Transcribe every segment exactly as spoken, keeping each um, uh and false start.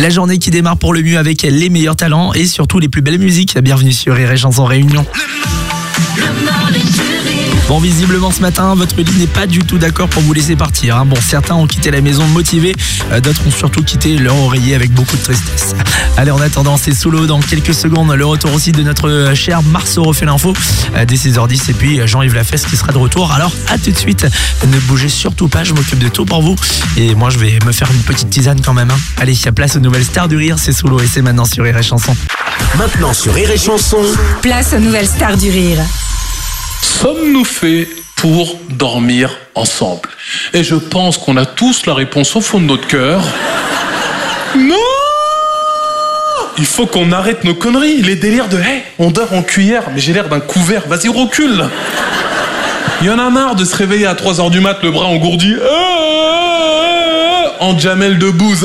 La journée qui démarre pour le mieux avec les meilleurs talents et surtout les plus belles musiques. Bienvenue sur Rire et Chanson Réunion. Bon, visiblement ce matin, votre lit n'est pas du tout d'accord pour vous laisser partir. Hein. Bon, certains ont quitté la maison motivés, euh, d'autres ont surtout quitté leur oreiller avec beaucoup de tristesse. Allez, en attendant, c'est sous l'eau dans quelques secondes. Le retour aussi de notre cher Marceau refait l'info euh, dès six heures dix et puis Jean-Yves Lafesse qui sera de retour. Alors, à tout de suite. Ne bougez surtout pas, je m'occupe de tout pour vous. Et moi, je vais me faire une petite tisane quand même. Hein. Allez, il y a place aux nouvelles stars du rire, c'est sous l'eau et c'est maintenant sur Rire et Chanson. Maintenant sur Rire et Chanson. Place aux nouvelles stars du rire. Sommes-nous faits pour dormir ensemble? Et je pense qu'on a tous la réponse au fond de notre cœur. Non! Il faut qu'on arrête nos conneries, les délires de hey, on dort en cuillère, mais j'ai l'air d'un couvert, vas-y recule. Il y en a marre de se réveiller à trois heures du mat, le bras engourdi, en Jamel Debbouze.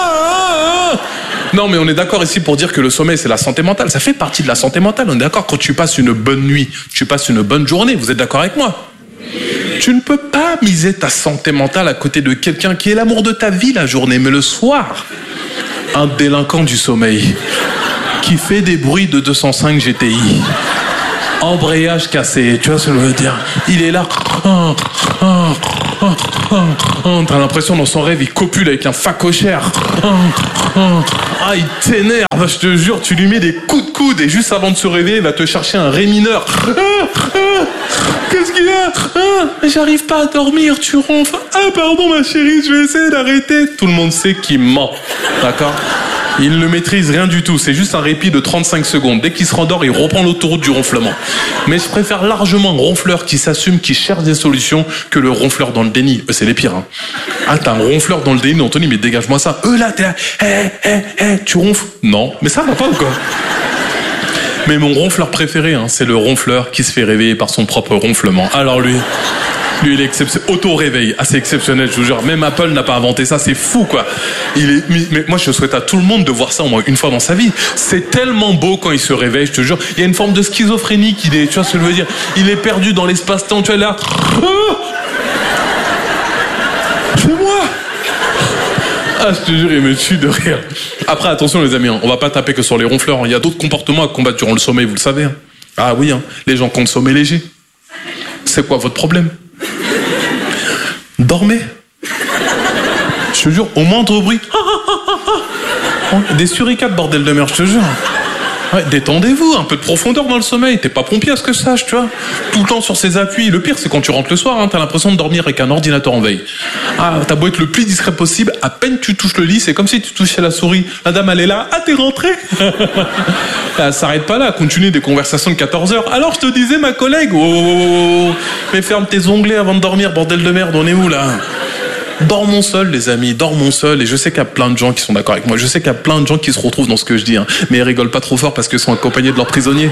Non, mais on est d'accord ici pour dire que le sommeil, c'est la santé mentale. Ça fait partie de la santé mentale. On est d'accord, quand tu passes une bonne nuit, tu passes une bonne journée. Vous êtes d'accord avec moi? Tu ne peux pas miser ta santé mentale à côté de quelqu'un qui est l'amour de ta vie la journée, mais le soir, un délinquant du sommeil qui fait des bruits de deux cent cinq G T I. Embrayage cassé, tu vois ce que je veux dire? Il est là. T'as l'impression dans son rêve, il copule avec un facochère. Ah, il t'énerve, je te jure, tu lui mets des coups de coude et juste avant de se réveiller, il va te chercher un ré mineur. Qu'est-ce qu'il y a? J'arrive pas à dormir, tu ronfles. Ah, pardon ma chérie, je vais essayer d'arrêter. Tout le monde sait qu'il ment, d'accord? Il ne maîtrise rien du tout, c'est juste un répit de trente-cinq secondes. Dès qu'il se rendort, il reprend l'autoroute du ronflement. Mais je préfère largement un ronfleur qui s'assume, qui cherche des solutions, que le ronfleur dans le déni. Eux, c'est les pires. Hein. Ah, t'as un ronfleur dans le déni, Anthony, mais dégage-moi ça. Eux, là, t'es là, hé, hé, hé, tu ronfles? Non, mais ça va pas ou quoi? Mais mon ronfleur préféré, hein, c'est le ronfleur qui se fait réveiller par son propre ronflement. Alors lui... Lui, il est exceptionnel. Auto-réveil, assez exceptionnel, je vous jure. Même Apple n'a pas inventé ça, c'est fou, quoi. Il est... Mais moi, je souhaite à tout le monde de voir ça au moins une fois dans sa vie. C'est tellement beau quand il se réveille, je te jure. Il y a une forme de schizophrénie qu'il est, tu vois ce que je veux dire. Il est perdu dans l'espace-temps, tu vois, là. Oh, c'est moi. Ah, je te jure, il me tue de rire. Après, attention, les amis, hein, on va pas taper que sur les ronfleurs. Il y a d'autres comportements à combattre durant le sommeil, vous le savez. Hein. Ah oui, hein, les gens qui ont le sommeil léger. C'est quoi votre problème? Dormez. Je te jure, au moindre bruit. Des suricates, bordel de merde, je te jure. Ouais, détendez-vous, un peu de profondeur dans le sommeil. T'es pas pompier à ce que je sache, tu vois. Tout le temps sur ses appuis. Le pire, c'est quand tu rentres le soir, hein, t'as l'impression de dormir avec un ordinateur en veille. Ah, t'as beau être le plus discret possible, à peine tu touches le lit, c'est comme si tu touchais la souris. La dame, elle est là. Ah, t'es rentré. Elle s'arrête pas là, continue des conversations de quatorze heures. Alors, je te disais, ma collègue, oh, oh, oh, oh. Mais ferme tes onglets avant de dormir, bordel de merde, on est où, là? Dormons seuls, les amis, dormons seuls. Et je sais qu'il y a plein de gens qui sont d'accord avec moi. Je sais qu'il y a plein de gens qui se retrouvent dans ce que je dis. Hein. Mais ils rigolent pas trop fort parce qu'ils sont accompagnés de leurs prisonniers.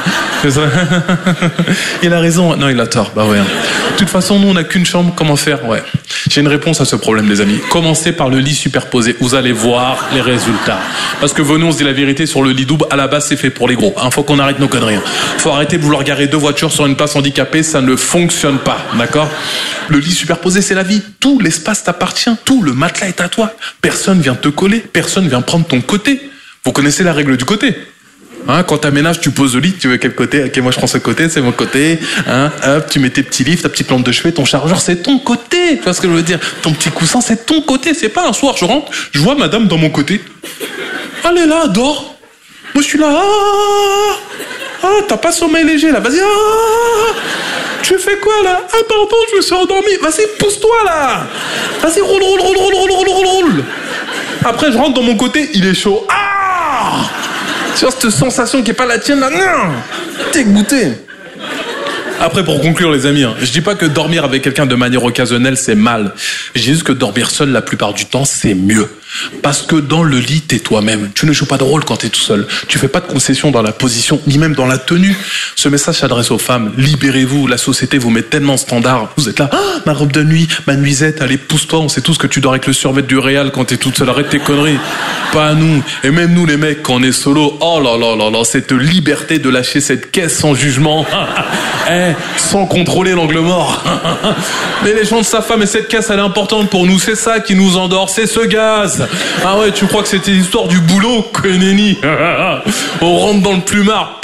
Il a raison. Non, il a tort. Bah ouais. De toute façon, nous, on n'a qu'une chambre. Comment faire? Ouais. J'ai une réponse à ce problème, les amis. Commencez par le lit superposé. Vous allez voir les résultats. Parce que venons, on se dit la vérité, sur le lit double, à la base, c'est fait pour les gros. Hein, faut qu'on arrête nos conneries. Faut arrêter de vouloir garer deux voitures sur une place handicapée. Ça ne fonctionne pas. D'accord? Le lit superposé, c'est la vie. Tout l'espace t'appartient, tout, le matelas est à toi. Personne vient te coller, personne vient prendre ton côté. Vous connaissez la règle du côté. Hein, quand t'aménages, tu poses le lit, tu veux quel côté? Ok, moi je prends ce côté, c'est mon côté. Hein, hop, tu mets tes petits livres, ta petite lampe de chevet, ton chargeur, c'est ton côté. Tu vois ce que je veux dire? Ton petit coussin, c'est ton côté. C'est pas un soir, je rentre, je vois madame dans mon côté. Elle est là, dors. Moi je suis là. Ah, ah t'as pas sommeil léger là, vas-y. Ah, tu fais quoi là? Ah pardon, je me suis endormi. Vas-y, pousse-toi là. Vas-y, roule, roule, roule, roule, roule, roule, roule, roule. Après, je rentre dans mon côté, il est chaud. Ah! Tu vois cette sensation qui est pas la tienne là? Non! T'es goûté. Après, pour conclure, les amis, hein, je dis pas que dormir avec quelqu'un de manière occasionnelle, c'est mal. Je dis juste que dormir seul la plupart du temps, c'est mieux. Parce que dans le lit, t'es toi-même. Tu ne joues pas de rôle quand t'es tout seul. Tu fais pas de concessions dans la position, ni même dans la tenue. Ce message s'adresse aux femmes. Libérez-vous. La société vous met tellement standard. Vous êtes là, ah, ma robe de nuit, ma nuisette, allez, pousse-toi. On sait tous que tu dors avec le survêt du Réal quand t'es toute seule. Arrête tes conneries. Pas à nous. Et même nous, les mecs, quand on est solo, oh là là là là, cette liberté de lâcher cette caisse sans jugement. Eh, Ouais, sans contrôler l'angle mort. Mais les gens de sa femme et cette caisse, elle est importante pour nous. C'est ça qui nous endort, c'est ce gaz. Ah ouais, tu crois que c'était l'histoire du boulot, que nenni. On rentre dans le plumard.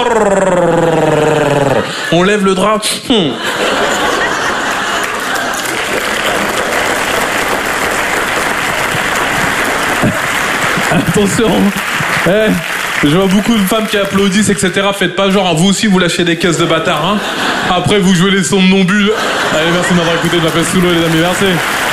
On lève le drap. Hmm. Attention. Eh, je vois beaucoup de femmes qui applaudissent, et cetera. Faites pas genre, vous aussi vous lâchez des caisses de bâtards, hein. Après vous jouez les sons de non-bulles. Allez, merci de m'avoir écouté, je m'appelle Soulo, les amis, merci.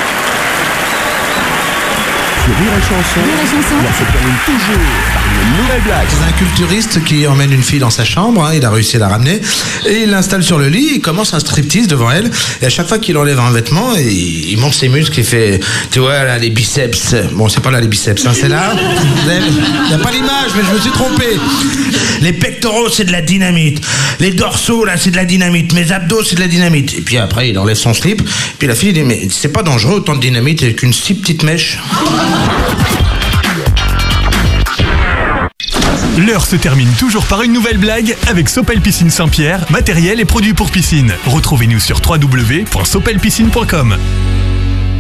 Rire et chanson, Rire et chanson. on se termine toujours par une nouvelle blague. C'est un culturiste qui emmène une fille dans sa chambre, hein, il a réussi à la ramener, et il l'installe sur le lit, il commence un striptease devant elle, et à chaque fois qu'il enlève un vêtement, il, il monte ses muscles, il fait, tu vois, là, les biceps, bon, c'est pas là les biceps, hein, c'est là, il n'y a pas l'image, mais je me suis trompé. Les pectoraux, c'est de la dynamite, les dorsaux, là, c'est de la dynamite, mes abdos, c'est de la dynamite, et puis après, il enlève son slip, puis la fille dit, mais c'est pas dangereux, autant de dynamite avec une si petite mèche. L'heure se termine toujours par une nouvelle blague avec Sopel Piscine Saint-Pierre, matériel et produits pour piscine. Retrouvez-nous sur w w w point sopel piscine point com.